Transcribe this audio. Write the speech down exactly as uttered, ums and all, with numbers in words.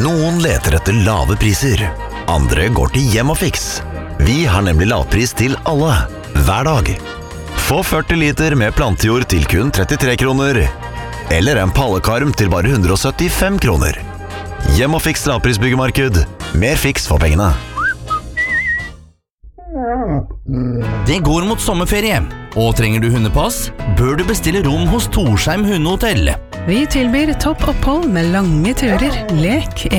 Noen leter etter lave priser. Andre går til Hjemmofix. Vi har nemlig lavpris til alle, hver dag. Få førti liter med plantejord til kun trettitre kroner. Eller en pallekarm til bare hundre og syttifem kroner. Hjemmofix lavprisbyggemarked. Mer fiks for pengene. Det går mot sommerferie, og trenger du hundepass, bør du bestille rom hos Torsheim Hundehotell. Vi tilbyr topp opphold med lange turer, lek,